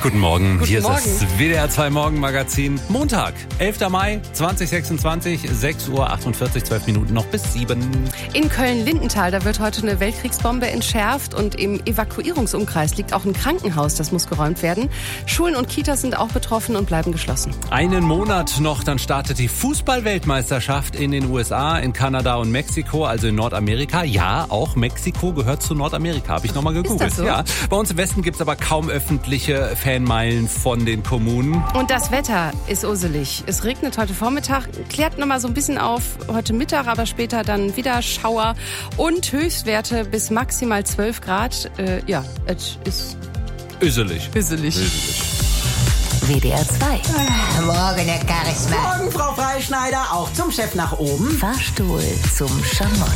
Guten Morgen. Guten Hier Morgen. ist das WDR 2 Morgenmagazin. Montag, 11. Mai 2026, 6:48 Uhr, 12 Minuten noch bis 7. In Köln-Lindenthal, da wird heute eine Weltkriegsbombe entschärft und im Evakuierungsumkreis liegt auch ein Krankenhaus, das muss geräumt werden. Schulen und Kitas sind auch betroffen und bleiben geschlossen. Einen Monat noch, dann startet die Fußball-Weltmeisterschaft in den USA, in Kanada und Mexiko, also in Nordamerika. Ja, auch Mexiko gehört zu Nordamerika, habe ich nochmal gegoogelt. Ist das so? Ja, bei uns im Westen gibt es aber kaum öffentliche Fanmeilen von den Kommunen. Und das Wetter ist urselig. Es regnet heute Vormittag, klärt nochmal so ein bisschen auf heute Mittag, aber später dann wieder Schauer und Höchstwerte bis maximal 12 Grad. Es ist Üsselig. üsselig. WDR 2. Morgen, Herr Charisma. Morgen, Frau Freischneider, auch zum Chef nach oben. Fahrstuhl zum Schamott.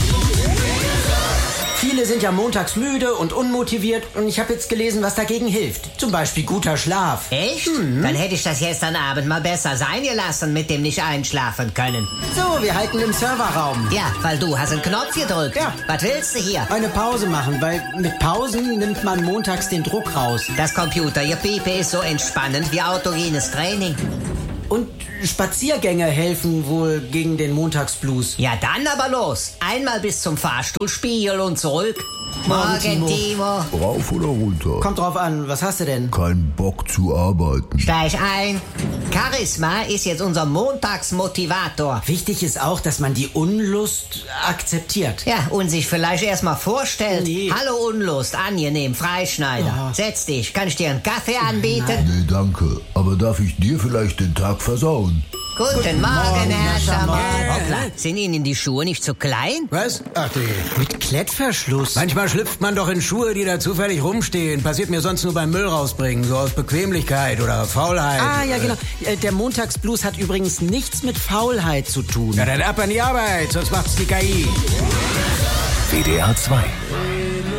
Viele sind ja montags müde und unmotiviert und ich habe jetzt gelesen, was dagegen hilft. Zum Beispiel guter Schlaf. Echt? Dann hätte ich das gestern Abend mal besser sein gelassen mit dem nicht einschlafen können. So, wir halten im Serverraum. Ja, weil du hast einen Knopf gedrückt. Ja. Was willst du hier? Eine Pause machen, weil mit Pausen nimmt man montags den Druck raus. Das Computergepiepe ist so entspannend wie autogenes Training. Und Spaziergänge helfen wohl gegen den Montagsblues. Ja, dann aber los. Einmal bis zum Fahrstuhlspiegel und zurück. Morgen, Morgen, Timo. Rauf oder runter? Kommt drauf an, was hast du denn? Kein Bock zu arbeiten. Steig ein. Charisma ist jetzt unser Montagsmotivator. Wichtig ist auch, dass man die Unlust akzeptiert. Ja, und sich vielleicht erstmal vorstellt. Nee. Hallo Unlust, angenehm, Freischneider. Oh. Setz dich, kann ich dir einen Kaffee anbieten? Nee, danke. Aber darf ich dir vielleicht den Tag versauen? Guten Morgen, Herr Schamott. Schamott. Hoppla, sind Ihnen die Schuhe nicht zu klein? Was? Ach du. Mit Klettverschluss. Manchmal schlüpft man doch in Schuhe, die da zufällig rumstehen. Passiert mir sonst nur beim Müll rausbringen, so aus Bequemlichkeit oder Faulheit. Ah, ja, genau. Der Montagsblues hat übrigens nichts mit Faulheit zu tun. Ja, dann ab an die Arbeit, sonst macht's die KI. WDR 2